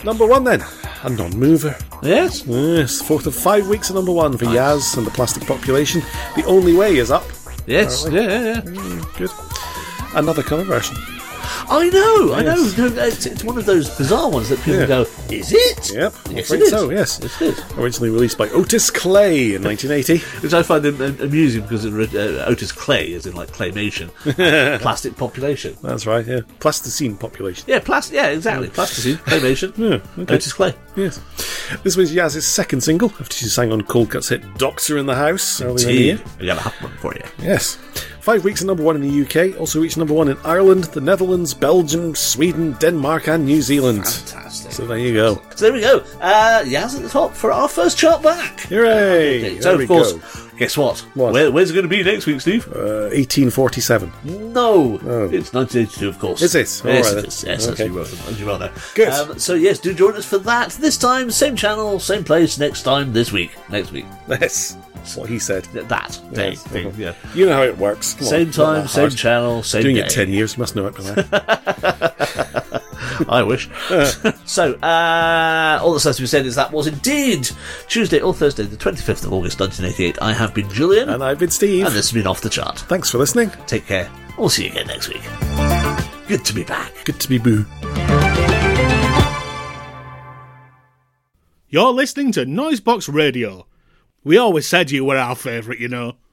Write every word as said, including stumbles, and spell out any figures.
Number one then, a non-mover. Yes. Yes, fourth of five weeks of number one for Yaz and the Plastic Population. The Only Way is up. Yes, apparently. yeah, yeah, yeah. Mm, good. Another cover version. I know, I Yes. know. No, it's, it's one of those bizarre ones that people Yeah. go, is it? Yep, Yes, afraid it is. so, yes. Yes, it is. Originally released by Otis Clay in nineteen eighty. Which I find am- am- amusing because it, uh, Otis Clay is in like claymation, and plastic population. That's right, yeah. Plasticine Population. Yeah, plastic. Yeah, exactly. Plasticine, claymation. Yeah, okay. Otis Clay. Yes. This was Yaz's second single after she sang on Cold Cut's hit Doctor in the House earlier in the year. I got a hot one for you. Yes. Five weeks at number one in the U K, also reached number one in Ireland, the Netherlands, Belgium, Sweden, Denmark and New Zealand. Fantastic. So there you go. So there we go. Uh, Yaz at the top for our first chart back. Hooray! Okay, There so, we of course, go. guess what? What? Where, where's it going to be next week, Steve? Uh, eighteen forty-seven. No, Oh. it's nineteen eighty-two, of course. Is it? All Yes, right it then. is. Yes, Okay. as, you well, as you well know. Good. Um, so, yes, do join us for that. This time, same channel, same place, next time, this week. Next week. Yes. That's what he said. Th- That day Yes. thing, yeah. You know how it works. Come on, Same not time, that same hard. channel, same Doing day. it ten years, you must know it by now. I wish. So, uh, all that's left to be said is that was indeed Tuesday or Thursday, the twenty-fifth of August, nineteen eighty-eight. I have been Julian, And I've been Steve. and this has been Off the Chart. Thanks for listening. Take care. We'll see you again next week. Good to be back. Good to be boo. You're listening to Noisebox Radio. We always said you were our favourite, you know.